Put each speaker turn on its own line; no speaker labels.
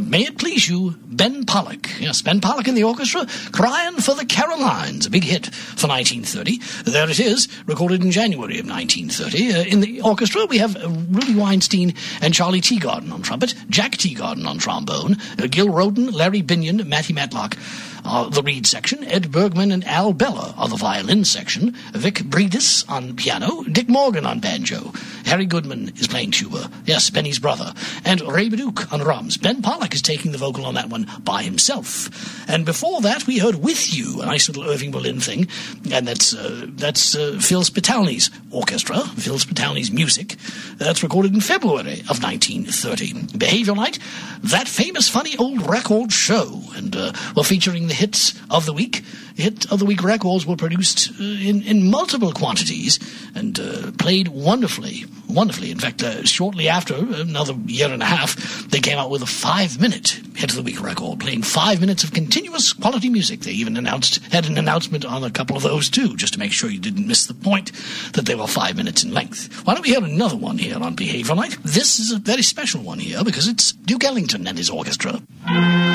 May It Please You, Ben Pollock. Yes, Ben Pollock in the orchestra, Crying for the Carolines, a big hit for 1930. There it is, recorded in January of 1930. In the orchestra, we have Rudy Weinstein and Charlie Teagarden on trumpet, Jack Teagarden on trombone, Gil Roden, Larry Binion, Matty Matlock, the reed section, Ed Bergman and Al Bella are the violin section, Vic Bredis on piano, Dick Morgan on banjo, Harry Goodman is playing tuba, yes, Benny's brother, and Ray Baduke on drums. Ben Pollock is taking the vocal on that one by himself. And before that, we heard With You, a nice little Irving Berlin thing, and that's Phil Spitalny's orchestra, Phil Spitalny's music. That's recorded in February of 1930. Behavior Night, that famous funny old record show, and we're featuring the hits of the week. Hit of the week records were produced in multiple quantities and played wonderfully. In fact, shortly after, another year and a half, they came out with a 5-minute hit of the week record, playing 5 minutes of continuous quality music. They even had an announcement on a couple of those too, just to make sure you didn't miss the point that they were 5 minutes in length. Why don't we hear another one here on Behavior Night? This is a very special one here because it's Duke Ellington and his orchestra.